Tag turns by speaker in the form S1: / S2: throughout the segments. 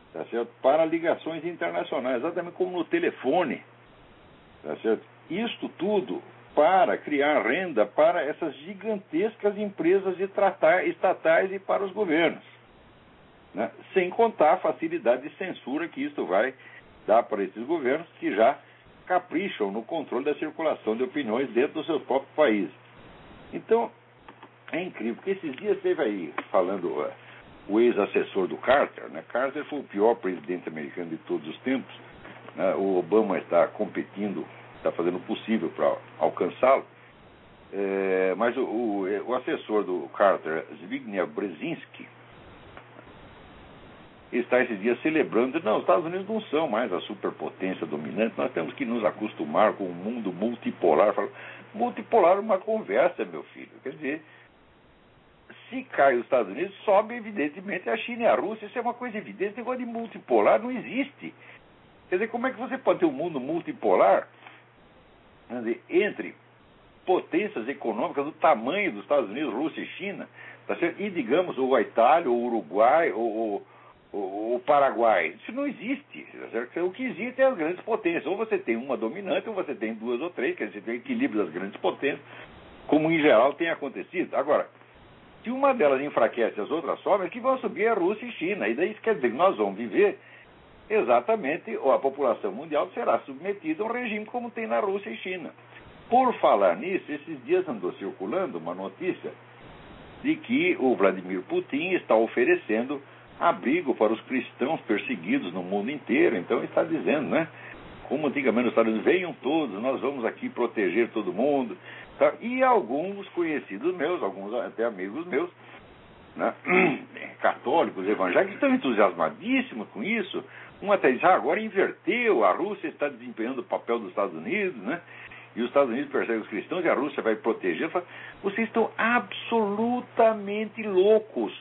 S1: tá certo? Para ligações internacionais, exatamente como no telefone, tá certo? Isto tudo para criar renda para essas gigantescas empresas estatais e para os governos, né? Sem contar a facilidade de censura que isto vai dar para esses governos que já capricham no controle da circulação de opiniões dentro dos seus próprios países. Então, é incrível, porque esses dias teve aí, falando o ex-assessor do Carter, né? Carter foi o pior presidente americano de todos os tempos, né? O Obama está competindo, está fazendo o possível para alcançá-lo, mas o assessor do Carter, Zbigniew Brzezinski, está esses dias celebrando, não, os Estados Unidos não são mais a superpotência dominante, nós temos que nos acostumar com um mundo multipolar. Multipolar é uma conversa, meu filho. Quer dizer, se cai os Estados Unidos, sobe evidentemente a China e a Rússia, isso é uma coisa evidente, esse negócio de multipolar não existe. Quer dizer, como é que você pode ter um mundo multipolar, quer dizer, entre potências econômicas do tamanho dos Estados Unidos, Rússia e China, tá certo? E digamos, ou a Itália, ou o Uruguai, ou o Paraguai? Isso não existe, tá certo? O que existe é as grandes potências, ou você tem uma dominante, ou você tem duas ou três, quer dizer, tem equilíbrio das grandes potências, como em geral tem acontecido. Agora, se uma delas enfraquece, as outras sobem, que vão subir a Rússia e China, e daí isso quer dizer que nós vamos viver exatamente, ou a população mundial será submetida a um regime como tem na Rússia e China. Por falar nisso, esses dias andou circulando uma notícia de que o Vladimir Putin está oferecendo abrigo para os cristãos perseguidos no mundo inteiro. Então está dizendo, né? Como antigamente os Estados Unidos, venham todos, nós vamos aqui proteger todo mundo. Tá? E alguns conhecidos meus, alguns até amigos meus, né? Católicos, evangélicos, estão entusiasmadíssimos com isso. Um até diz, agora inverteu, a Rússia está desempenhando o papel dos Estados Unidos, né? E os Estados Unidos perseguem os cristãos e a Rússia vai proteger. Vocês estão absolutamente loucos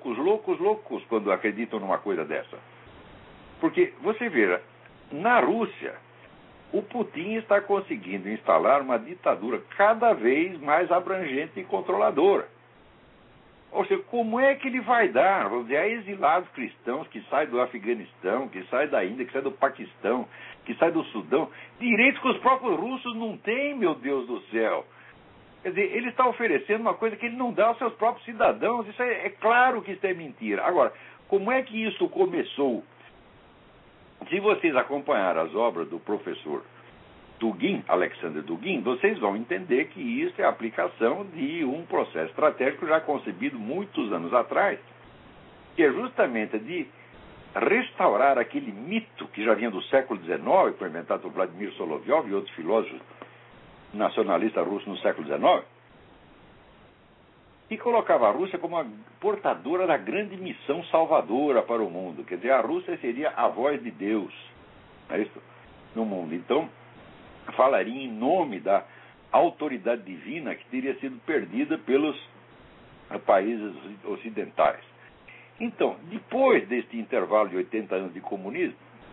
S1: quando acreditam numa coisa dessa. Porque, você veja, na Rússia, o Putin está conseguindo instalar uma ditadura cada vez mais abrangente e controladora. Ou seja, como é que ele vai dar, vamos dizer, a exilados cristãos que saem do Afeganistão, que saem da Índia, que saem do Paquistão, que saem do Sudão, direitos que os próprios russos não têm, meu Deus do céu. Quer dizer, ele está oferecendo uma coisa que ele não dá aos seus próprios cidadãos. Isso é claro que isso é mentira. Agora, como é que isso começou? Se vocês acompanharem as obras do professor Dugin, Alexander Dugin, vocês vão entender que isso é a aplicação de um processo estratégico já concebido muitos anos atrás, que é justamente de restaurar aquele mito que já vinha do século XIX, foi inventado por Vladimir Solovyov e outros filósofos nacionalistas russos no século XIX, e colocava a Rússia como a portadora da grande missão salvadora para o mundo. Quer dizer, a Rússia seria a voz de Deus, é isso, no mundo. Então, falaria em nome da autoridade divina que teria sido perdida pelos países ocidentais. Então, depois deste intervalo de 80 anos de comunismo,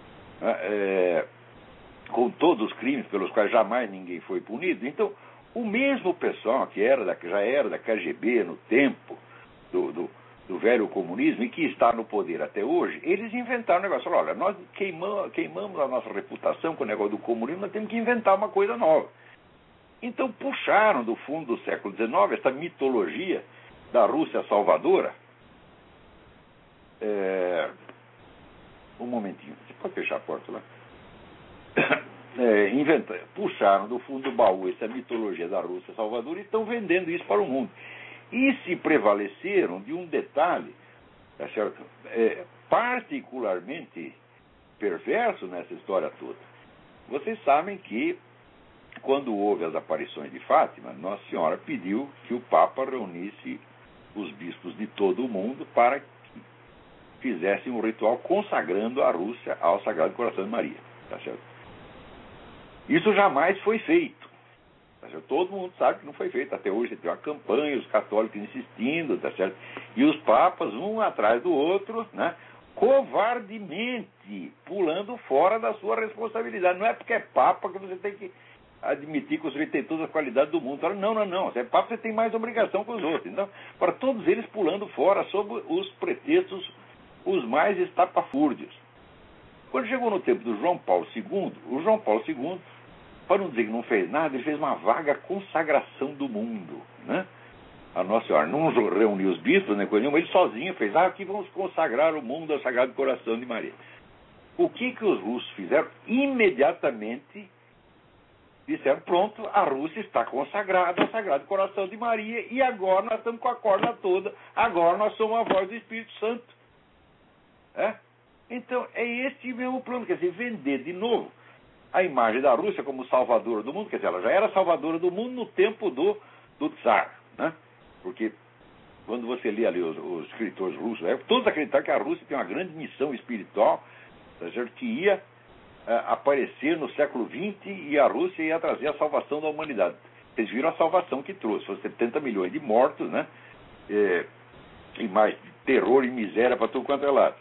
S1: com todos os crimes pelos quais jamais ninguém foi punido, então, o mesmo pessoal que já era da KGB no tempo do velho comunismo e que está no poder até hoje, eles inventaram um negócio. Falaram, olha, nós queimamos a nossa reputação com o negócio do comunismo, nós temos que inventar uma coisa nova. Então puxaram do fundo do século XIX essa mitologia da Rússia salvadora. Um momentinho, você pode fechar a porta lá? Puxaram do fundo do baú essa mitologia da Rússia salvadora e estão vendendo isso para o mundo. E se prevaleceram de um detalhe, tá certo? Particularmente perverso nessa história toda. Vocês sabem que, quando houve as aparições de Fátima, Nossa Senhora pediu que o Papa reunisse os bispos de todo o mundo para que fizessem um ritual consagrando a Rússia ao Sagrado Coração de Maria. Tá certo? Isso jamais foi feito. Tá certo? Todo mundo sabe que não foi feito. Até hoje você tem uma campanha, os católicos insistindo, tá certo? E os papas, um atrás do outro, né, covardemente pulando fora da sua responsabilidade. Não é porque é papa que você tem que admitir que você tem todas as qualidades do mundo. Não. Se é papa, você tem mais obrigação com os outros. Então, para todos eles pulando fora sob os pretextos os mais estapafúrdios. Quando chegou no tempo do João Paulo II, o João Paulo II, para não dizer que não fez nada, ele fez uma vaga consagração do mundo, né? A Nossa Senhora não reuniu os bispos, nem coisa nenhuma, ele sozinho fez, aqui vamos consagrar o mundo ao Sagrado Coração de Maria. O que os russos fizeram? Imediatamente disseram, pronto, a Rússia está consagrada ao Sagrado Coração de Maria e agora nós estamos com a corda toda, agora nós somos a voz do Espírito Santo. Então, é este mesmo plano, quer dizer, vender de novo a imagem da Rússia como salvadora do mundo, quer dizer, ela já era salvadora do mundo no tempo do Tsar, né? Porque quando você lê ali os escritores russos, todos acreditaram que a Rússia tem uma grande missão espiritual, tá certo? Que ia aparecer no século XX e a Rússia ia trazer a salvação da humanidade. Vocês viram a salvação que trouxe, foram 70 milhões de mortos, né? E mais terror e miséria para tudo quanto é lado.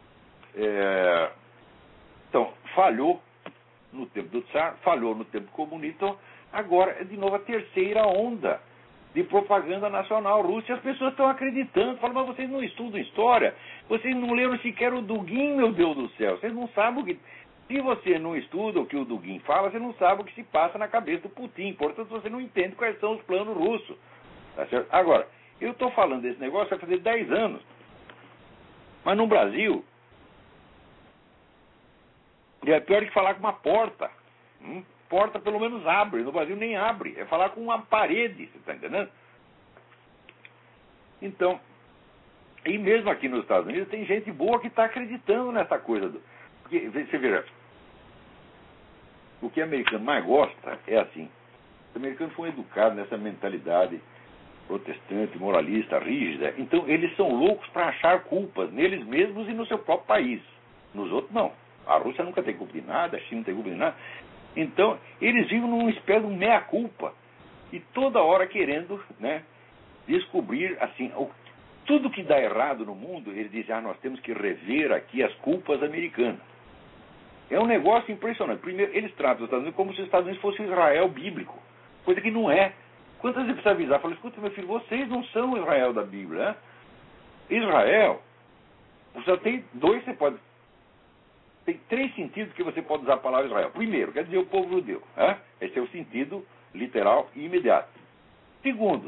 S1: Então, falhou no tempo do Tsar, falhou no tempo comunista, agora é de novo a terceira onda de propaganda nacional russa, e as pessoas estão acreditando, falam, mas vocês não estudam história, vocês não leram sequer o Dugin, meu Deus do céu, vocês não sabem o que... Se você não estuda o que o Dugin fala, você não sabe o que se passa na cabeça do Putin, portanto você não entende quais são os planos russos. Tá certo? Agora, eu estou falando desse negócio vai fazer 10 anos, mas no Brasil, é pior que falar com uma porta. Porta pelo menos abre, no Brasil nem abre, é falar com uma parede, você está entendendo? Então, e mesmo aqui nos Estados Unidos tem gente boa que está acreditando nessa coisa. Porque, você veja, o que o americano mais gosta é assim, os americanos foram educados nessa mentalidade protestante, moralista, rígida, então eles são loucos para achar culpas neles mesmos e no seu próprio país. Nos outros não. A Rússia nunca tem culpa de nada, a China não tem culpa de nada. Então, eles vivem numa espécie de meia-culpa e toda hora querendo, né, descobrir, assim, tudo que dá errado no mundo, eles dizem, nós temos que rever aqui as culpas americanas. É um negócio impressionante. Primeiro, eles tratam os Estados Unidos como se os Estados Unidos fosse o Israel bíblico, coisa que não é. Quantas vezes precisa avisar? Fala, escuta, meu filho, vocês não são o Israel da Bíblia, né? Israel, você tem dois, você pode... Tem 3 sentidos que você pode usar a palavra Israel. Primeiro, quer dizer o povo judeu. Esse é o sentido literal e imediato. Segundo,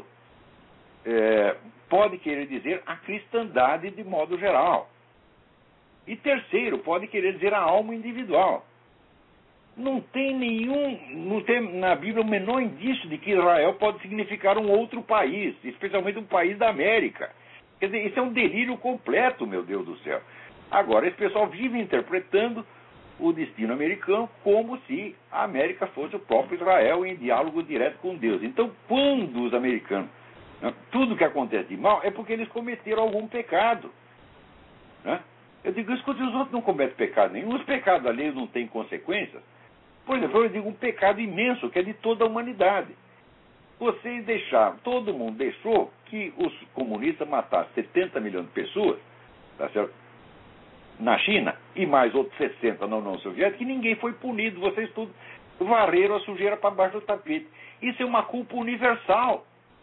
S1: pode querer dizer a cristandade de modo geral. E terceiro, pode querer dizer a alma individual. Não tem na Bíblia o menor indício de que Israel pode significar um outro país, especialmente um país da América. Quer dizer, isso é um delírio completo, meu Deus do céu. Agora, esse pessoal vive interpretando o destino americano como se a América fosse o próprio Israel em diálogo direto com Deus. Então, quando os americanos, tudo que acontece de mal é porque eles cometeram algum pecado. Eu digo, escute, os outros não cometem pecado nenhum, os pecados alheios não têm consequências. Por exemplo, eu digo um pecado imenso, que é de toda a humanidade. Vocês deixaram, todo mundo deixou que os comunistas matassem 70 milhões de pessoas, tá certo? Na China, e mais outros 60 na União Soviética, e ninguém foi punido. Vocês tudo varreram a sujeira para baixo do tapete. Isso é uma culpa universal.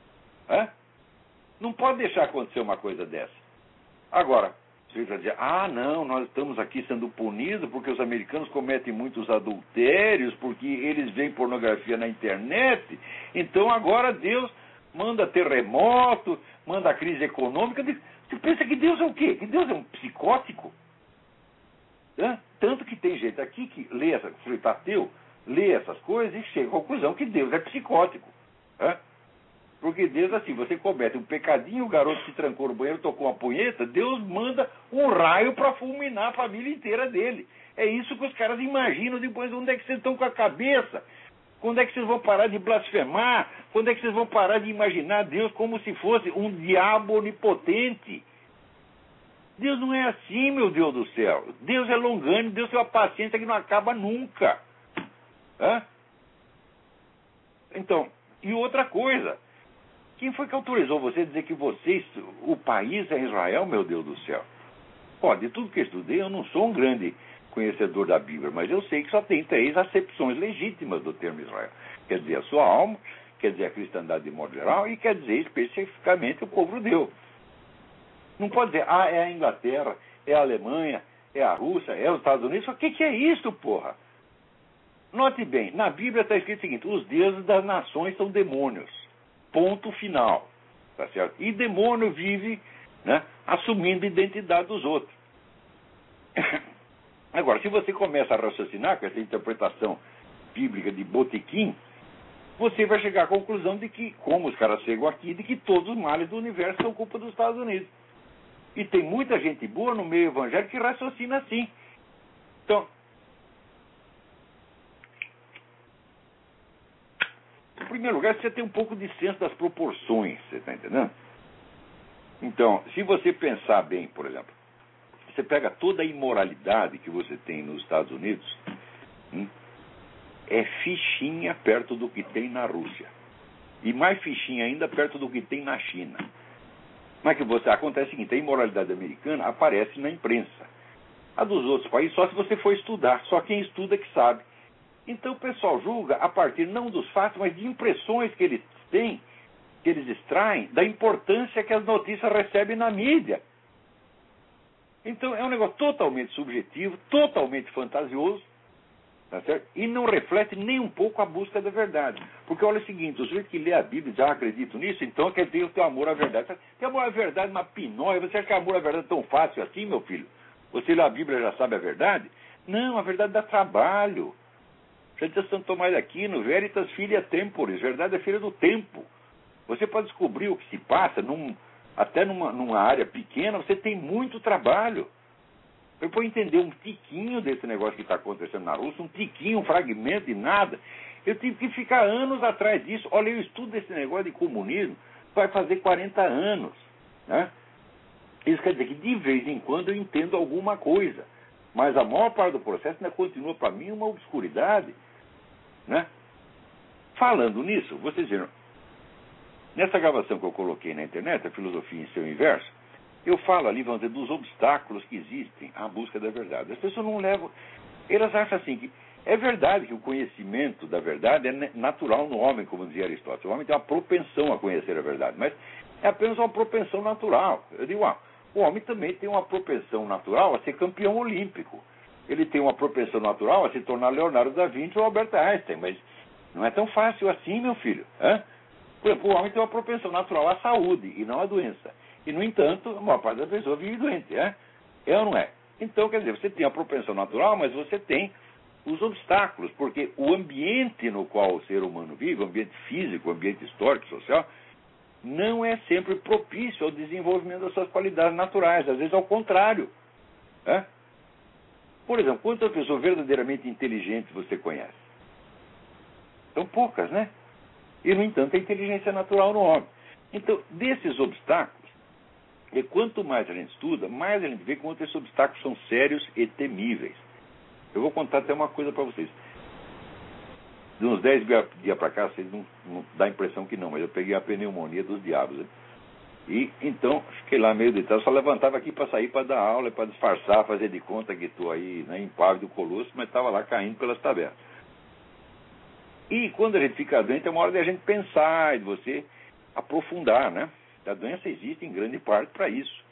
S1: Não pode deixar acontecer uma coisa dessa. Agora, você vai dizer, não, nós estamos aqui sendo punidos porque os americanos cometem muitos adultérios, porque eles veem pornografia na internet, então agora Deus manda terremoto, manda crise econômica. Você pensa que Deus é o quê? Que Deus é um psicótico? Tanto que tem gente aqui que lê ateu, lê essas coisas e chega à conclusão que Deus é psicótico. Porque Deus, assim, você comete um pecadinho, o garoto se trancou no banheiro, tocou uma punheta, Deus manda um raio para fulminar a família inteira dele. É isso que os caras imaginam depois. Onde é que vocês estão com a cabeça? Quando é que vocês vão parar de blasfemar? Quando é que vocês vão parar de imaginar Deus como se fosse um diabo onipotente? Deus não é assim, meu Deus do céu. Deus é longânimo, Deus tem uma paciência que não acaba nunca. Então, e outra coisa, quem foi que autorizou você a dizer que o país é Israel, meu Deus do céu? De tudo que eu estudei, eu não sou um grande conhecedor da Bíblia, mas eu sei que só tem 3 acepções legítimas do termo Israel. Quer dizer a sua alma, quer dizer a cristandade de modo geral, e quer dizer especificamente o povo judeu. Não pode dizer, é a Inglaterra, é a Alemanha, é a Rússia, é os Estados Unidos. O que é isso, porra? Note bem, na Bíblia está escrito o seguinte: os deuses das nações são demônios. Ponto final. Tá certo? E demônio vive, né, assumindo a identidade dos outros. Agora, se você começa a raciocinar com essa interpretação bíblica de botequim, você vai chegar à conclusão de que, como os caras chegam aqui, de que todos os males do universo são culpa dos Estados Unidos. E tem muita gente boa no meio evangélico que raciocina assim. Então, em primeiro lugar, você tem um pouco de senso das proporções, você está entendendo? Então, se você pensar bem, por exemplo, você pega toda a imoralidade que você tem nos Estados Unidos, é fichinha perto do que tem na Rússia. E mais fichinha ainda perto do que tem na China. Mas que você acontece o seguinte: a imoralidade americana aparece na imprensa. A dos outros países, só se você for estudar. Só quem estuda que sabe. Então o pessoal julga a partir não dos fatos, mas de impressões que eles têm, que eles extraem da importância que as notícias recebem na mídia. Então é um negócio totalmente subjetivo, totalmente fantasioso, tá certo? E não reflete nem um pouco a busca da verdade. Porque olha o seguinte: o sujeito que lê a Bíblia já acredita nisso, então quer dizer o teu amor à verdade. Tem amor à verdade, uma pinóia. Você acha que amor à verdade é tão fácil assim, meu filho? Você lê a Bíblia e já sabe a verdade? Não, a verdade dá trabalho. Já disse Santo Tomás de Aquino: veritas filia temporis, verdade é filha do tempo. Você pode descobrir o que se passa até numa área pequena, você tem muito trabalho. Eu vou entender um tiquinho desse negócio que está acontecendo na Rússia, um tiquinho, um fragmento de nada. Eu tive que ficar anos atrás disso. Olha, eu estudo esse negócio de comunismo, vai fazer 40 anos. Né? Isso quer dizer que de vez em quando eu entendo alguma coisa. Mas a maior parte do processo ainda continua para mim uma obscuridade. Né? Falando nisso, vocês viram, nessa gravação que eu coloquei na internet, a filosofia em seu inverso, eu falo ali, vamos dizer, dos obstáculos que existem à busca da verdade. As pessoas não levam... Elas acham assim que é verdade que o conhecimento da verdade é natural no homem, como dizia Aristóteles. O homem tem uma propensão a conhecer a verdade, mas é apenas uma propensão natural. Eu digo, o homem também tem uma propensão natural a ser campeão olímpico. Ele tem uma propensão natural a se tornar Leonardo da Vinci ou Albert Einstein, mas não é tão fácil assim, meu filho. Por exemplo, o homem tem uma propensão natural à saúde e não à doença. E, no entanto, a maior parte das pessoas vive doente, é ou não é? Então, quer dizer, você tem a propensão natural, mas você tem os obstáculos, porque o ambiente no qual o ser humano vive, o ambiente físico, o ambiente histórico, social, não é sempre propício ao desenvolvimento das suas qualidades naturais, às vezes ao contrário. Por exemplo, quantas pessoas verdadeiramente inteligentes você conhece? São poucas, né? E, no entanto, a inteligência é natural no homem. Então, desses obstáculos, e quanto mais a gente estuda, mais a gente vê como esses obstáculos são sérios e temíveis. Eu vou contar até uma coisa para vocês. De uns 10 dias para cá, vocês não dá a impressão que não, mas eu peguei a pneumonia dos diabos. Né? E então, fiquei lá meio deitado, só levantava aqui para sair para dar aula, para disfarçar, fazer de conta que estou aí, né, impávido colosso, mas estava lá caindo pelas tabelas. E quando a gente fica doente, é uma hora de a gente pensar, de você aprofundar, né? A doença existe em grande parte para isso.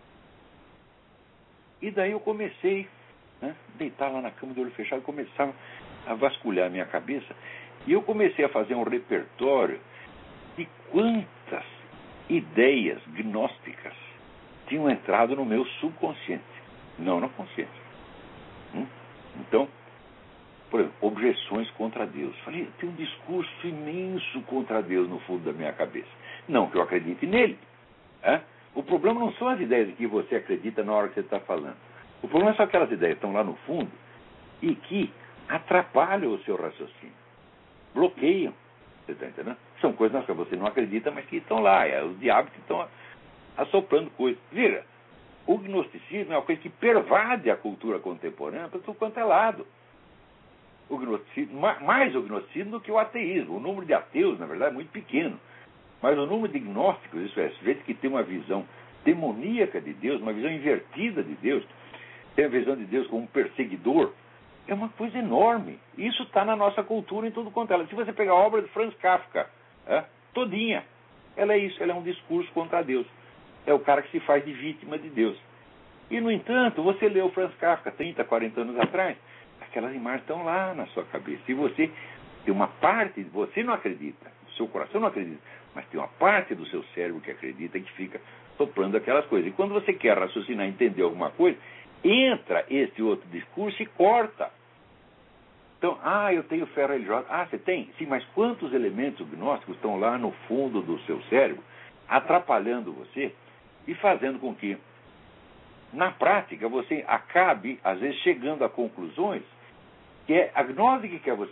S1: E daí eu comecei, né, deitar lá na cama de olho fechado, começava a vasculhar a minha cabeça, e eu comecei a fazer um repertório de quantas ideias gnósticas tinham entrado no meu subconsciente, não na consciência. Então, por exemplo, objeções contra Deus. Falei, tem um discurso imenso contra Deus no fundo da minha cabeça. Não que eu acredite nele. O problema não são as ideias que você acredita na hora que você está falando. O problema são aquelas ideias que estão lá no fundo e que atrapalham o seu raciocínio. Bloqueiam. Você está entendendo? São coisas nas quais você não acredita, mas que estão lá. É os diabos que estão assoprando coisas. Vira, o gnosticismo é uma coisa que pervade a cultura contemporânea para tudo quanto é lado. O gnosticismo, mais o gnosticismo do que o ateísmo. O número de ateus, na verdade, é muito pequeno. Mas o número de gnósticos, isso é, sujeitos que tem uma visão demoníaca de Deus, uma visão invertida de Deus, tem a visão de Deus como um perseguidor, é uma coisa enorme. Isso está na nossa cultura em tudo quanto ela. Se você pegar a obra de Franz Kafka, todinha, ela é isso, ela é um discurso contra Deus. É o cara que se faz de vítima de Deus. E, no entanto, você leu Franz Kafka 30, 40 anos atrás, aquelas imagens estão lá na sua cabeça. E você tem uma parte, você não acredita, o seu coração não acredita, mas tem uma parte do seu cérebro que acredita e que fica soprando aquelas coisas. E quando você quer raciocinar, entender alguma coisa, entra esse outro discurso e corta. Então, eu tenho fé religiosa. Você tem? Sim, mas quantos elementos gnósticos estão lá no fundo do seu cérebro, atrapalhando você e fazendo com que, na prática, você acabe, às vezes, chegando a conclusões que é a gnose que quer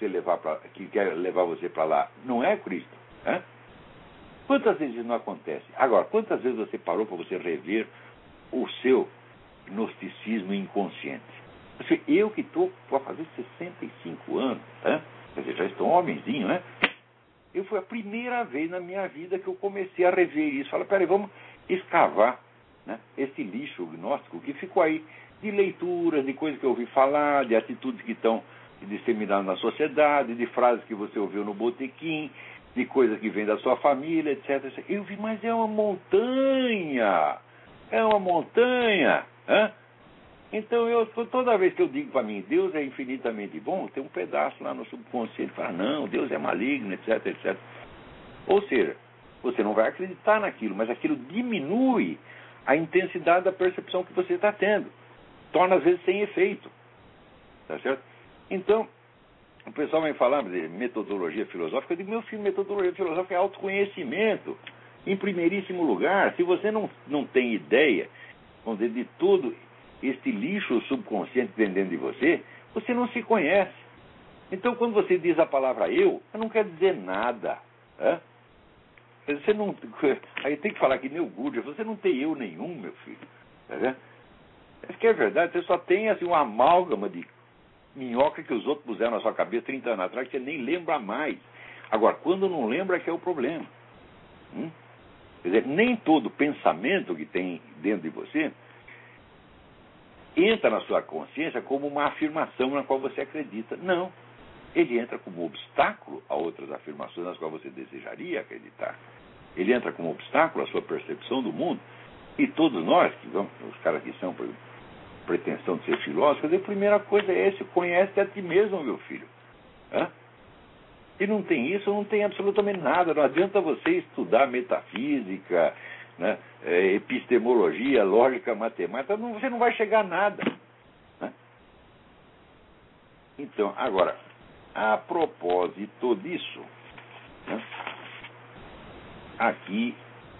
S1: levar você para lá, não é Cristo. Né? Quantas vezes isso não acontece? Agora, quantas vezes você parou para você rever o seu gnosticismo inconsciente? Eu que estou para fazer 65 anos, né? Quer dizer, já estou um homenzinho, né? Foi a primeira vez na minha vida que eu comecei a rever isso. Falei, peraí, vamos escavar, né, esse lixo gnóstico que ficou aí, de leituras, de coisas que eu ouvi falar, de atitudes que estão disseminadas na sociedade, de frases que você ouviu no botequim, de coisas que vêm da sua família, etc. Eu vi, mas é uma montanha! É uma montanha! Né? Então, toda vez que eu digo para mim, Deus é infinitamente bom, tem um pedaço lá no subconsciente que fala, não, Deus é maligno, etc, etc. Ou seja, você não vai acreditar naquilo, mas aquilo diminui a intensidade da percepção que você está tendo. Torna, às vezes, sem efeito. Tá certo? Então, o pessoal vem falar de metodologia filosófica. Eu digo, meu filho, metodologia filosófica é autoconhecimento, em primeiríssimo lugar. Se você não tem ideia, vamos dizer, de todo este lixo subconsciente dentro de você, você não se conhece. Então, quando você diz a palavra eu não quer dizer nada. Né? Você não, aí tem que falar que nem o Gurdjieff, você não tem eu nenhum, meu filho. Tá vendo? Isso que é verdade, você só tem assim, uma amálgama de minhoca que os outros puseram na sua cabeça 30 anos atrás, que você nem lembra mais. Agora, quando não lembra, que é o problema. Quer dizer, nem todo pensamento que tem dentro de você entra na sua consciência como uma afirmação na qual você acredita. Não. Ele entra como obstáculo a outras afirmações nas quais você desejaria acreditar. Ele entra como obstáculo à sua percepção do mundo. E todos nós, os caras que são pretensão de ser filósofos, a primeira coisa é esse: conhece a ti mesmo, meu filho. Se não tem isso, não tem absolutamente nada. Não adianta você estudar metafísica, né, epistemologia, lógica, matemática, você não vai chegar a nada. Né? Então, agora, a propósito disso, né, aqui,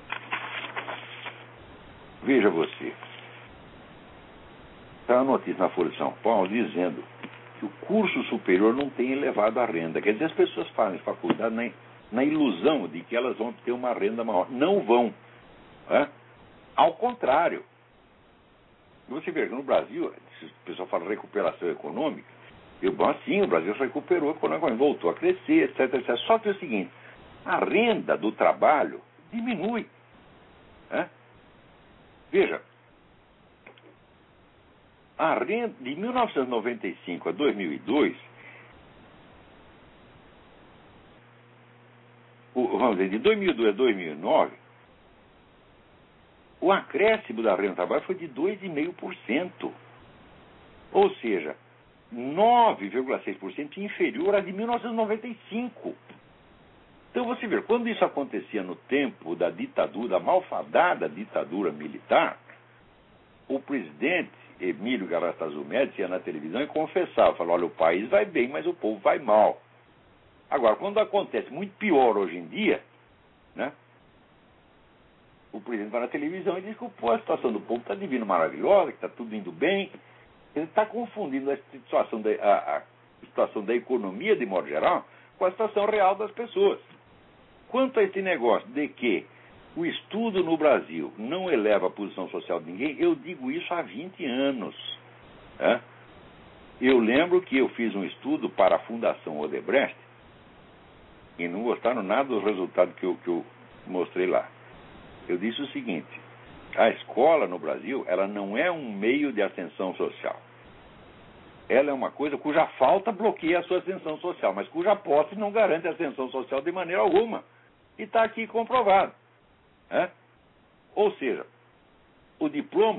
S1: veja você, está uma notícia na Folha de São Paulo dizendo que o curso superior não tem elevado a renda. Quer dizer, as pessoas fazem faculdade na ilusão de que elas vão ter uma renda maior. Não vão. Ao contrário. Você vê que no Brasil, se o pessoal fala recuperação econômica, sim, o Brasil recuperou economicamente, voltou a crescer, etc, etc. Só que é o seguinte, a renda do trabalho diminui. Veja, a renda de 1995 a 2002, vamos dizer, de 2002 a 2009, o acréscimo da renda do trabalho foi de 2,5%. Ou seja, 9,6% inferior à de 1995. Então você vê, quando isso acontecia no tempo da ditadura, da malfadada ditadura militar, o presidente Emílio Galatazu Médici ia na televisão e confessava, falava, olha, o país vai bem, mas o povo vai mal. Agora, quando acontece muito pior hoje em dia, né, o presidente vai na televisão e diz que a situação do povo está divina, maravilhosa, que está tudo indo bem. Ele está confundindo a situação da economia, de modo geral, com a situação real das pessoas. Quanto a esse negócio de que o estudo no Brasil não eleva a posição social de ninguém, eu digo isso há 20 anos. Eu lembro que eu fiz um estudo para a Fundação Odebrecht e não gostaram nada dos resultados que eu mostrei lá. Eu disse o seguinte: a escola no Brasil, ela não é um meio de ascensão social. Ela é uma coisa cuja falta bloqueia a sua ascensão social, mas cuja posse não garante a ascensão social de maneira alguma. E está aqui comprovado. Ou seja, o diploma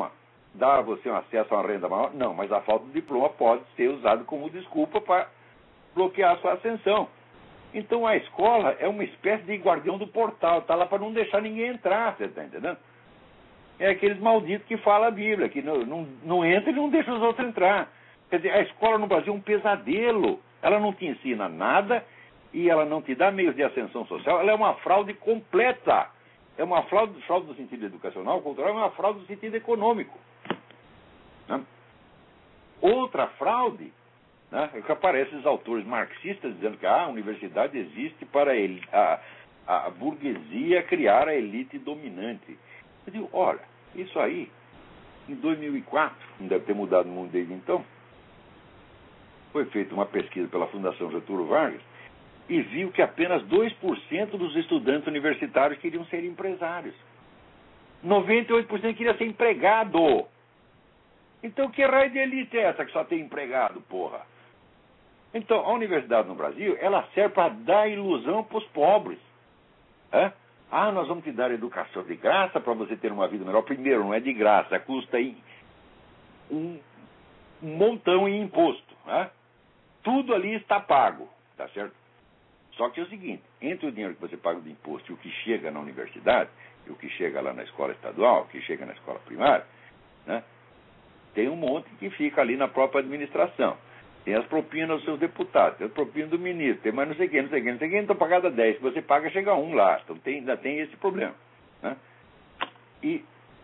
S1: dar a você um acesso a uma renda maior? Não, mas a falta de diploma pode ser usada como desculpa para bloquear a sua ascensão. Então a escola é uma espécie de guardião do portal, está lá para não deixar ninguém entrar, você está entendendo? É aqueles malditos que falam a Bíblia, que não entra e não deixa os outros entrar. Quer dizer, a escola no Brasil é um pesadelo. Ela não te ensina nada e ela não te dá meios de ascensão social. Ela é uma fraude completa. É uma fraude no sentido educacional, cultural, é uma fraude no sentido econômico. Né? Outra fraude, né, é que aparecem os autores marxistas dizendo que a universidade existe para a burguesia criar a elite dominante. Eu digo, olha, isso aí, em 2004, não deve ter mudado o mundo desde então, foi feita uma pesquisa pela Fundação Getúlio Vargas e viu que apenas 2% dos estudantes universitários queriam ser empresários. 98% queria ser empregado. Então, que raio de elite é essa que só tem empregado, porra? Então, a universidade no Brasil, ela serve para dar ilusão para os pobres. Ah, nós vamos te dar educação de graça para você ter uma vida melhor. Primeiro, não é de graça, custa um montão em imposto. Tudo ali está pago, tá certo? Só que é o seguinte, entre o dinheiro que você paga de imposto e o que chega na universidade, e o que chega lá na escola estadual, o que chega na escola primária, né, tem um monte que fica ali na própria administração. Tem as propinas dos seus deputados, tem as propinas do ministro, tem mais não sei quem, então pagada 10, se você paga, chega a 1 lá. Então ainda tem esse problema. Né? E,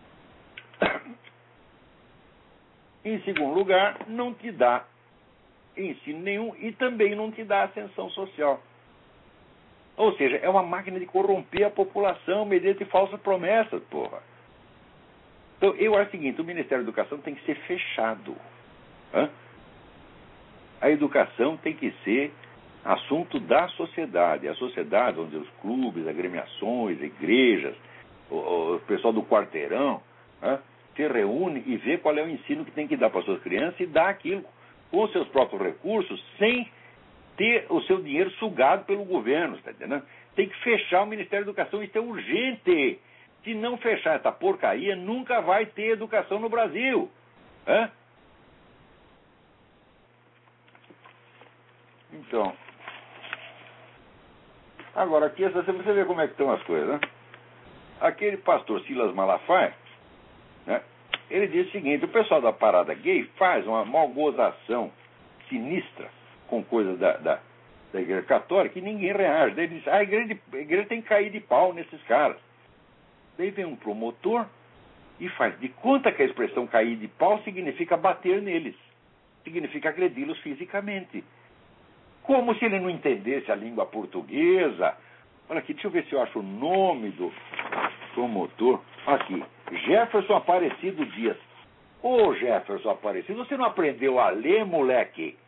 S1: em segundo lugar, não te dá ensino nenhum e também não te dá ascensão social. Ou seja, é uma máquina de corromper a população mediante falsas promessas, porra. Então, eu acho o seguinte, o Ministério da Educação tem que ser fechado. A educação tem que ser assunto da sociedade. A sociedade, onde os clubes, agremiações, igrejas, o pessoal do quarteirão, se reúne e vê qual é o ensino que tem que dar para as suas crianças e dá aquilo com os seus próprios recursos, sem ter o seu dinheiro sugado pelo governo, está entendendo? Tem que fechar o Ministério da Educação, isso é urgente. Se não fechar essa porcaria, nunca vai ter educação no Brasil. Então, agora aqui, você vê como é que estão as coisas, né? Aquele pastor Silas Malafaia, né, ele diz o seguinte, o pessoal da parada gay faz uma malgozação sinistra com coisas da igreja católica e ninguém reage. Daí ele diz, a igreja tem que cair de pau nesses caras. Daí vem um promotor e faz de conta que a expressão cair de pau significa bater neles, significa agredi-los fisicamente. Como se ele não entendesse a língua portuguesa. Olha aqui, deixa eu ver se eu acho o nome do promotor. Aqui, Jefferson Aparecido Dias. Ô Jefferson Aparecido, você não aprendeu a ler, moleque?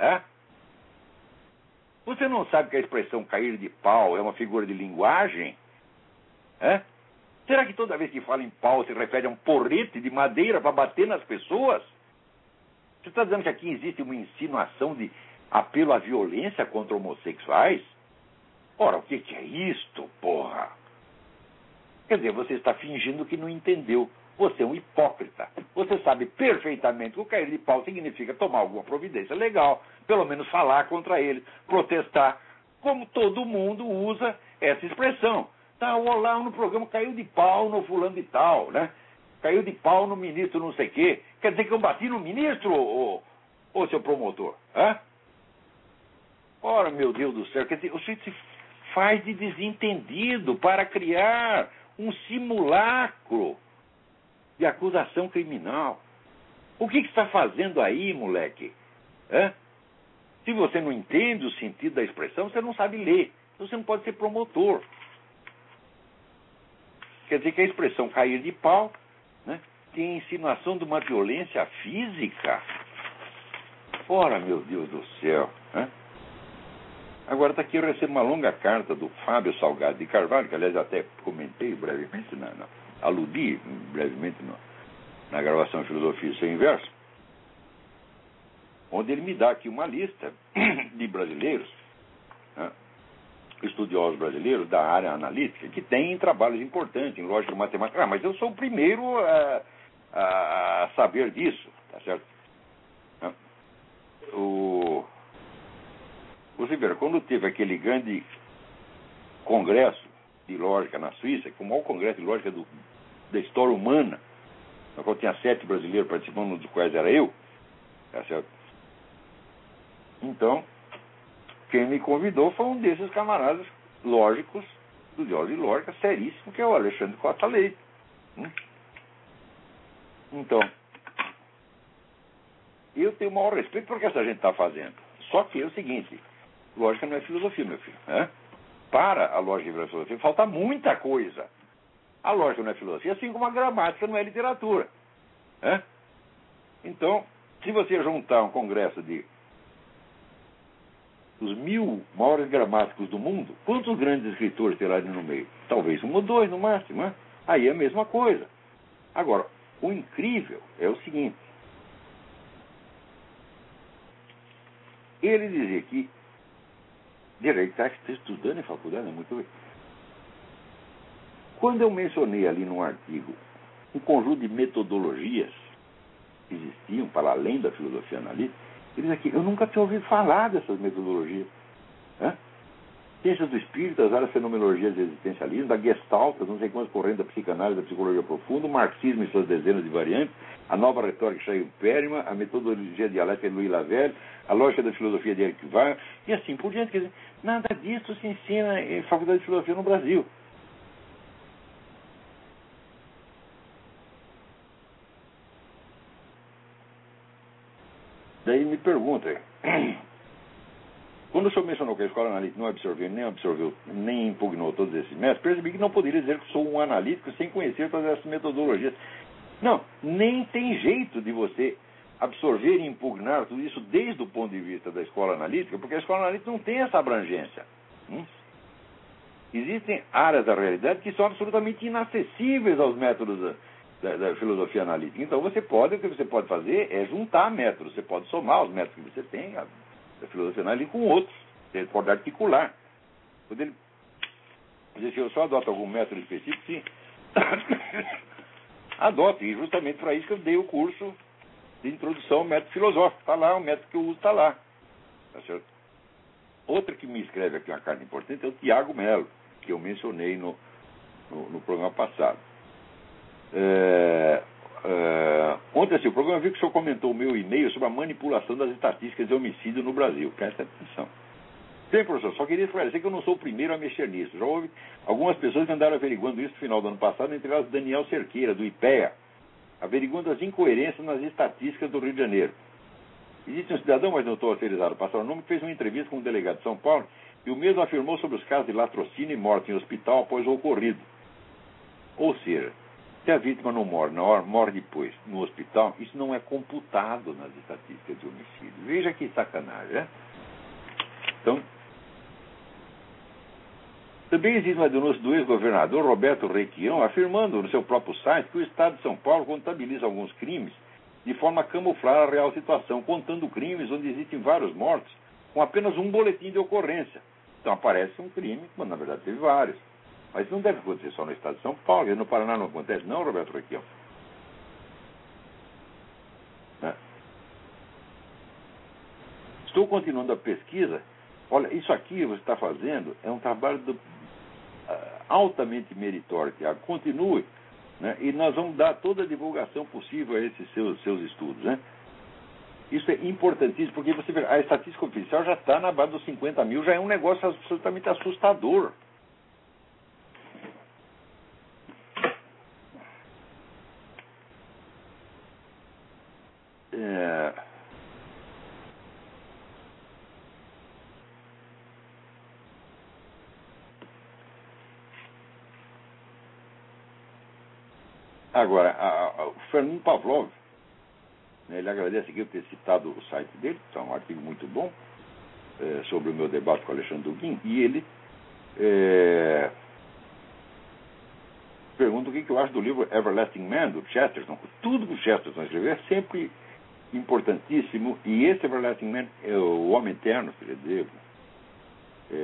S1: Você não sabe que a expressão cair de pau é uma figura de linguagem? Será que toda vez que fala em pau se refere a um porrete de madeira para bater nas pessoas? Você está dizendo que aqui existe uma insinuação de apelo à violência contra homossexuais? Ora, o que é isto, porra? Quer dizer, você está fingindo que não entendeu. Você é um hipócrita. Você sabe perfeitamente que o cair de pau significa tomar alguma providência legal, pelo menos falar contra ele, protestar, como todo mundo usa essa expressão. Tá, o olá no programa caiu de pau no fulano de tal, né? Caiu de pau no ministro não sei o quê. Quer dizer que eu bati no ministro, ô seu promotor? Ora, meu Deus do céu, quer dizer, o senhor se faz de desentendido para criar um simulacro de acusação criminal. O que está fazendo aí, moleque? Se você não entende o sentido da expressão, você não sabe ler. Então você não pode ser promotor. Quer dizer que a expressão cair de pau, né, tem insinuação de uma violência física. Ora, meu Deus do céu. Agora está aqui, eu recebo uma longa carta do Fábio Salgado de Carvalho, que aliás até comentei brevemente, aludi brevemente na gravação de Filosofia e Seu Inverso, onde ele me dá aqui uma lista de brasileiros, estudiosos brasileiros da área analítica, que têm trabalhos importantes em lógica matemática. Mas eu sou o primeiro a saber disso, tá certo? Você vê, quando teve aquele grande congresso de lógica na Suíça, que é o maior congresso de lógica da história humana, na qual tinha 7 brasileiros participando, um dos quais era eu, tá certo? Então, quem me convidou foi um desses camaradas lógicos, estudiosos de lógica, seríssimo, que é o Alexandre Costa Leite. Então, eu tenho o maior respeito por que essa gente está fazendo. Só que é o seguinte, lógica não é filosofia, meu filho. Né? Para a lógica e a filosofia falta muita coisa. A lógica não é filosofia, assim como a gramática não é literatura. Né? Então, se você juntar um congresso dos 1000 maiores gramáticos do mundo, quantos grandes escritores terá ali no meio? Talvez 1 ou 2 no máximo. Né? Aí é a mesma coisa. Agora, o incrível é o seguinte. Ele dizia que direito está estudando em faculdade, é muito bem. Quando eu mencionei ali num artigo um conjunto de metodologias que existiam para além da filosofia analítica, ele diz aqui, eu nunca tinha ouvido falar dessas metodologias. Né? Ciências do espírito, as áreas fenomenologias do existencialismo, da Gestalt, não sei quantas correntes da psicanálise, da psicologia profunda, o marxismo e suas dezenas de variantes, a nova retórica de Chaim Perryman, a metodologia dialética de Louis Lavelle, a lógica da filosofia de Eric Weir, e assim por diante. Quer dizer, nada disso se ensina em faculdade de filosofia no Brasil. Daí me pergunta, quando o senhor mencionou que a escola analítica não absorveu, nem impugnou todos esses métodos, percebi que não poderia dizer que sou um analítico sem conhecer todas essas metodologias. Não, nem tem jeito de você absorver e impugnar tudo isso desde o ponto de vista da escola analítica, porque a escola analítica não tem essa abrangência. Existem áreas da realidade que são absolutamente inacessíveis aos métodos da filosofia analítica. Então o que você pode fazer é juntar métodos. Você pode somar os métodos que você tem da filosofia analítica com outros. Você pode articular. Quando ele diz que eu só adoto algum método específico, sim. Adote. E justamente para isso que eu dei o curso de introdução ao método filosófico. Está lá, o método que eu uso está lá. Tá certo? Outra que me escreve aqui uma carta importante é o Tiago Melo, que eu mencionei no programa passado. Ontem, assim, o programa viu que o senhor comentou o meu e-mail sobre a manipulação das estatísticas de homicídio no Brasil. Presta atenção. Bem, professor, só queria esclarecer que eu não sou o primeiro a mexer nisso. Já houve algumas pessoas que andaram averiguando isso no final do ano passado, entre elas Daniel Cerqueira, do IPEA, averiguando as incoerências nas estatísticas do Rio de Janeiro. Existe um cidadão, mas não estou autorizado a passar o nome, que fez uma entrevista com um delegado de São Paulo e o mesmo afirmou sobre os casos de latrocínio e morte em hospital após o ocorrido. Ou seja, se a vítima não morre na hora, morre depois no hospital, isso não é computado nas estatísticas de homicídio. Veja que sacanagem, né? Então, também existe uma denúncia do ex-governador Roberto Requião, afirmando no seu próprio site que o Estado de São Paulo contabiliza alguns crimes de forma a camuflar a real situação, contando crimes onde existem vários mortos, com apenas um boletim de ocorrência. Então aparece um crime, mas na verdade teve vários. Mas não deve acontecer só no Estado de São Paulo, e no Paraná não acontece, não, Roberto Requião. Estou continuando a pesquisa. Olha, isso aqui que você está fazendo é um trabalho altamente meritório, Tiago. Continue, né? E nós vamos dar toda a divulgação possível a esses seus estudos. Né? Isso é importantíssimo, porque você vê, a estatística oficial já está na base dos 50 mil, já é um negócio absolutamente assustador. Agora, o Fernando Pavlov, né, ele agradece aqui eu ter citado o site dele, que é um artigo muito bom, sobre o meu debate com o Alexandre Duguin, e ele pergunta o que eu acho do livro Everlasting Man, do Chesterton. Tudo que o Chesterton escreveu é sempre importantíssimo, e esse Everlasting Man, o Homem Eterno, quer dizer,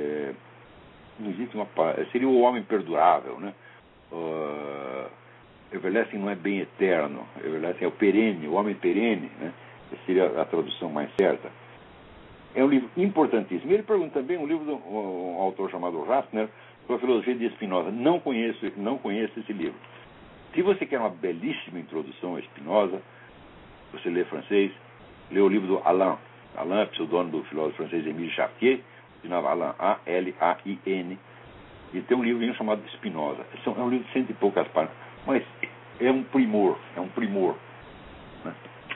S1: não existe seria o Homem Perdurável, né? Everlasting não é bem eterno, Everlasting é o perene, o homem perene, né? Essa seria a tradução mais certa. É um livro importantíssimo. Ele pergunta também um livro de um autor chamado Ratner, sobre a filosofia de Spinoza. Não conheço esse livro. Se você quer uma belíssima introdução a Spinoza, você lê francês, lê o livro do Alain. Alain é pseudônimo do filósofo francês Émile Chartier, assinava Alain, A-L-A-I-N, e tem um livro chamado Spinoza. É um livro de 100 e poucas páginas, mas é um primor, né?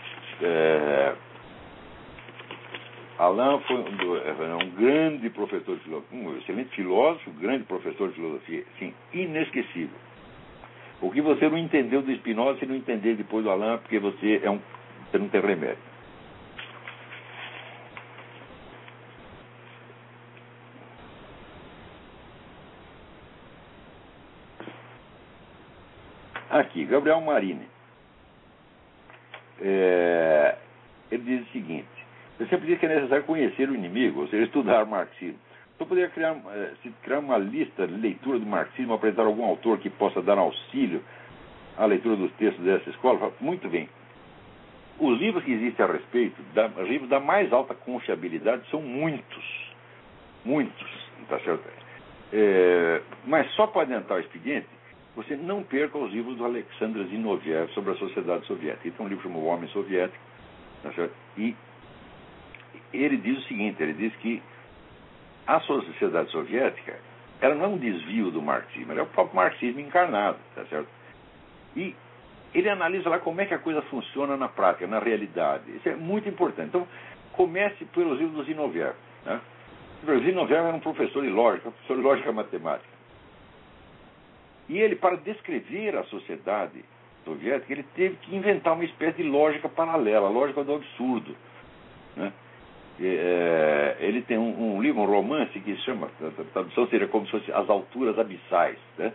S1: Alain foi um grande professor de filosofia, um excelente filósofo, grande professor de filosofia, sim, inesquecível. O que você não entendeu do Spinoza, você não entender depois do Alain, porque você não tem remédio. Aqui, Gabriel Marini. Ele diz o seguinte: eu sempre digo que é necessário conhecer o inimigo, ou seja, estudar marxismo. Eu poderia criar uma lista de leitura do marxismo, apresentar algum autor que possa dar auxílio à leitura dos textos dessa escola? Muito bem. Os livros que existem a respeito, livros da mais alta confiabilidade, são muitos, tá certo? Mas só para adiantar o expediente, você não perca os livros do Alexander Zinoviev sobre a sociedade soviética. Ele tem um livro chamado O Homem Soviético, tá certo? E ele diz o seguinte, ele diz que a sociedade soviética, ela não é um desvio do marxismo, ela é o próprio marxismo encarnado, tá certo? E ele analisa lá como é que a coisa funciona na prática, na realidade. Isso é muito importante. Então, comece pelos livros do Zinoviev, né? O Zinoviev era um professor de lógica matemática. E ele, para descrever a sociedade soviética, ele teve que inventar uma espécie de lógica paralela, a lógica do absurdo, né? Ele tem um livro, um romance que se chama, a tradução seria como se fosse As Alturas Abissais, né?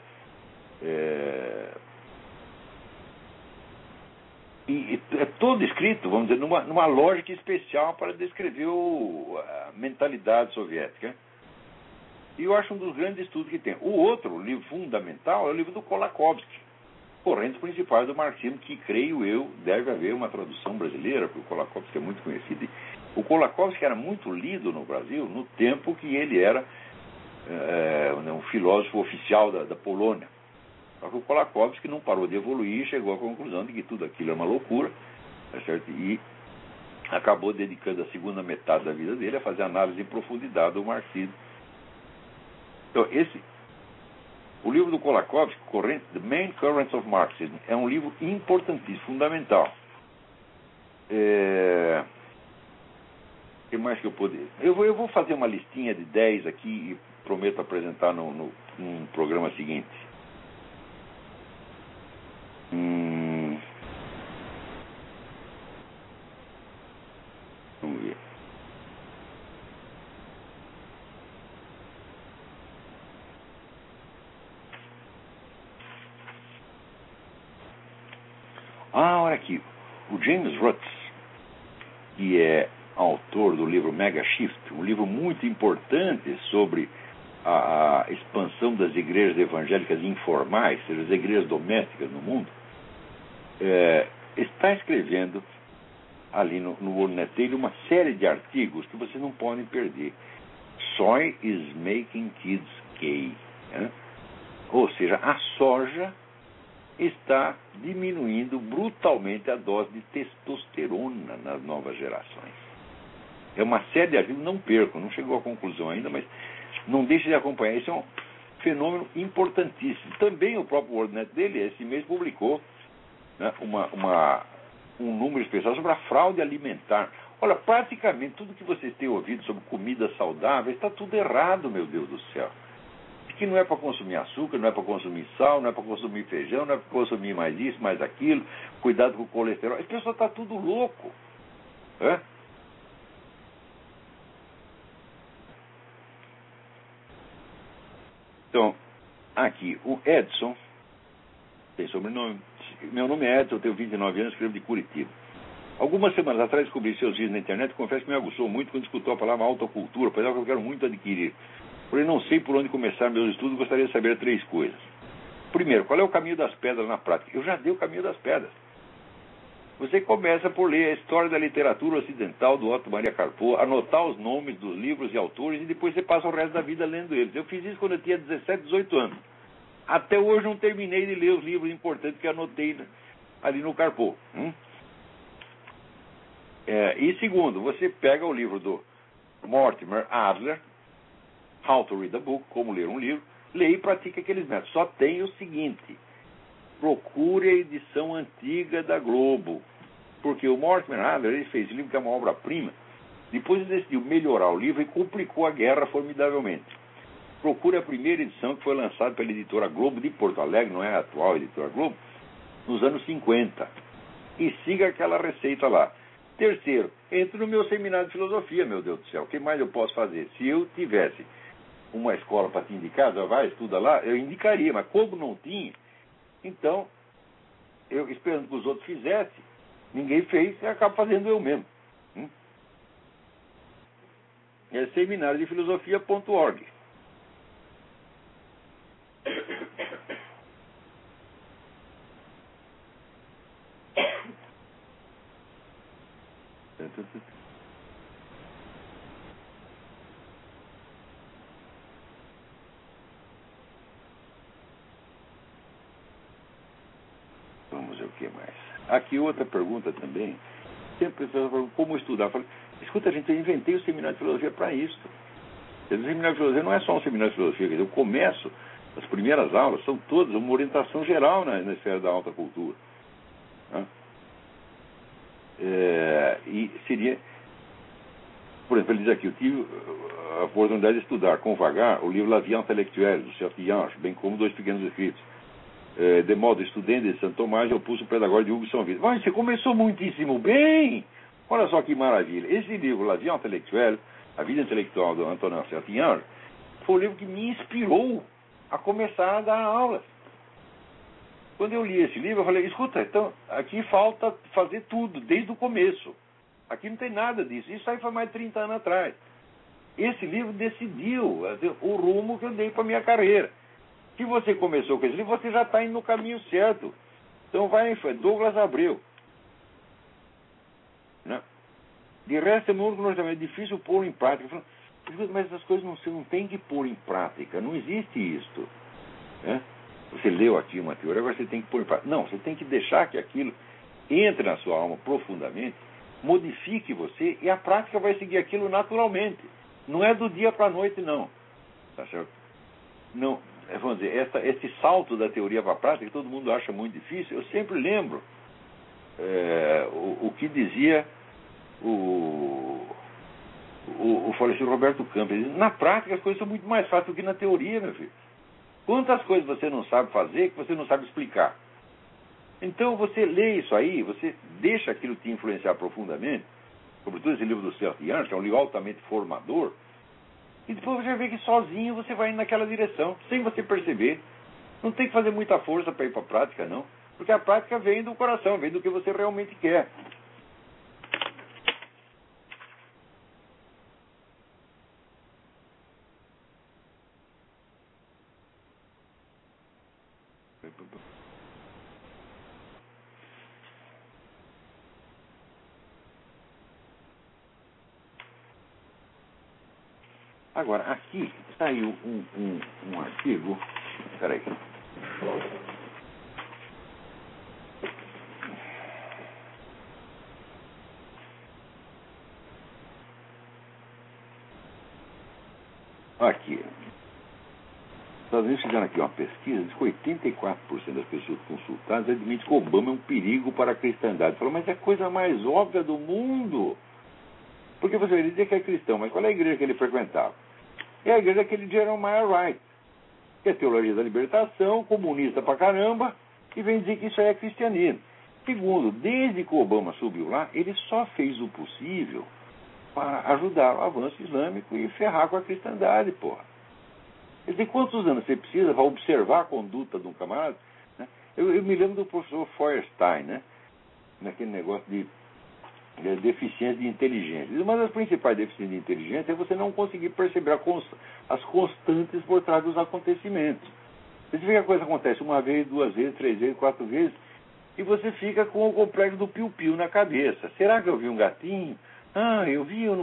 S1: E é todo escrito, vamos dizer, numa lógica especial para descrever a mentalidade soviética. E eu acho um dos grandes estudos que tem. O outro livro fundamental é o livro do Kolakowski, Correntes Principais do Marxismo, que, creio eu, deve haver uma tradução brasileira, porque o Kolakowski é muito conhecido. O Kolakowski era muito lido no Brasil no tempo que ele era um filósofo oficial da Polônia. Só que o Kolakowski não parou de evoluir e chegou à conclusão de que tudo aquilo é uma loucura, tá certo? E acabou dedicando a segunda metade da vida dele a fazer análise em profundidade do marxismo. Então, o livro do Kolakowski, The Main Currents of Marxism, é um livro importantíssimo, fundamental. O que mais que eu poderia... Eu vou fazer uma listinha de 10 aqui e prometo apresentar num programa seguinte. Vamos ver. Olha aqui. O James Rutz, que é autor do livro Mega Shift, um livro muito importante sobre a expansão das igrejas evangélicas informais, ou seja, as igrejas domésticas no mundo, está escrevendo ali no WorldNet dele uma série de artigos que vocês não podem perder. Soy is making kids gay. Né? Ou seja, a soja está diminuindo brutalmente a dose de testosterona nas novas gerações. É uma série de artigos, não percam, não chegou à conclusão ainda, mas não deixe de acompanhar. Isso é um fenômeno importantíssimo. Também o próprio WorldNet dele, esse mês, publicou, né, um número especial sobre a fraude alimentar. Olha, praticamente tudo que vocês têm ouvido sobre comida saudável está tudo errado, meu Deus do céu. Que não é para consumir açúcar, não é para consumir sal, não é para consumir feijão, não é para consumir mais isso, mais aquilo, cuidado com o colesterol. Esse pessoal está tudo louco. É? Então, aqui, o Edson, tem sobrenome, meu nome é Edson, eu tenho 29 anos, escrevo de Curitiba. Algumas semanas atrás descobri seus vídeos na internet e confesso que me aguçou muito quando escutou a palavra autocultura, apesar que eu quero muito adquirir. Porém, não sei por onde começar meus estudos, gostaria de saber 3 coisas. Primeiro, qual é o caminho das pedras na prática? Eu já dei o caminho das pedras. Você começa por ler a história da literatura ocidental do Otto Maria Carpo, anotar os nomes dos livros e autores, e depois você passa o resto da vida lendo eles. Eu fiz isso quando eu tinha 17, 18 anos. Até hoje não terminei de ler os livros importantes que anotei ali no Carpo. E segundo, você pega o livro do Mortimer Adler, How to Read a Book, Como Ler um Livro, lê e pratica aqueles métodos. Só tem o seguinte: procure a edição antiga da Globo. Porque o Mortimer Adler, ele fez esse livro que é uma obra-prima. Depois ele decidiu melhorar o livro e complicou a guerra formidavelmente. Procure a primeira edição, que foi lançada pela editora Globo de Porto Alegre, não é a atual editora Globo, nos anos 50. E siga aquela receita lá. Terceiro, entre no meu seminário de filosofia, meu Deus do céu. O que mais eu posso fazer? Se eu tivesse uma escola para te indicar, já vai, estuda lá, eu indicaria. Mas como não tinha, então, eu esperando que os outros fizessem, ninguém fez, e acabo fazendo eu mesmo. É seminariodefilosofia.org. Vamos ver o que mais. Aqui outra pergunta também. Sempre pessoas falam como estudar. Eu falo, escuta, gente, eu inventei o seminário de filosofia para isso. O seminário de filosofia não é só um seminário de filosofia. Quer dizer, eu começo, as primeiras aulas são todas uma orientação geral na esfera da alta cultura. E seria, por exemplo, ele diz aqui: eu tive a oportunidade de estudar com Vagar o livro La Vie Intellectuelle, do Chateaubriand, bem como dois pequenos escritos, de modo estudante de Santo Tomás e Opúcio Pedagógico de Hugo São Vito. Mas você começou muitíssimo bem! Olha só que maravilha. Esse livro, La Vie Intellectuelle, A Vida Intelectual, do Antonin Chateaubriand, foi o livro que me inspirou a começar a dar aulas. Quando eu li esse livro, eu falei: escuta, então, aqui falta fazer tudo, desde o começo. Aqui não tem nada disso. Isso aí foi mais de 30 anos atrás. Esse livro decidiu o rumo que eu dei para a minha carreira. Se você começou com esse livro, você já está indo no caminho certo. Então vai em frente. Douglas Abreu. Né? De resto, é difícil pôr em prática. Mas essas coisas você não tem que pôr em prática. Não existe isto. Né? Você leu aqui uma teoria, agora você tem que pôr em prática. Não, você tem que deixar que aquilo entre na sua alma profundamente, modifique você, e a prática vai seguir aquilo naturalmente. Não é do dia para a noite, não. Tá certo? Não, vamos dizer, esse salto da teoria para a prática, que todo mundo acha muito difícil, eu sempre lembro o que dizia o falecido Roberto Campos. Ele diz: na prática as coisas são muito mais fáceis do que na teoria, meu filho. Quantas coisas você não sabe fazer que você não sabe explicar? Então você lê isso aí, você deixa aquilo te influenciar profundamente, sobretudo esse livro do Chateaubriand, que é um livro altamente formador, e depois você vê que sozinho você vai indo naquela direção, sem você perceber. Não tem que fazer muita força para ir para a prática, não, porque a prática vem do coração, vem do que você realmente quer. Agora, aqui saiu um artigo. Espera aí. Aqui. Os Estados Unidos fizeram aqui uma pesquisa, diz que 84% das pessoas consultadas admitem que Obama é um perigo para a cristandade. Falou, mas é a coisa mais óbvia do mundo. Porque você vai dizer que é cristão, mas qual é a igreja que ele frequentava? É a igreja daquele Jeremiah Wright, que é teologia da libertação, comunista pra caramba, e vem dizer que isso aí é cristianismo. Segundo, desde que o Obama subiu lá, ele só fez o possível para ajudar o avanço islâmico e ferrar com a cristandade, porra. Quer dizer, quantos anos você precisa para observar a conduta de um camarada? Né? Eu me lembro do professor Feuerstein, né? Naquele negócio de deficiência de inteligência. Uma das principais deficiências de inteligência é você não conseguir perceber as constantes por trás dos acontecimentos. Você vê que a coisa acontece uma vez, duas vezes, três vezes, quatro vezes, e você fica com o complexo do piu-piu na cabeça. Será que eu vi um gatinho? Ah, eu vi, eu não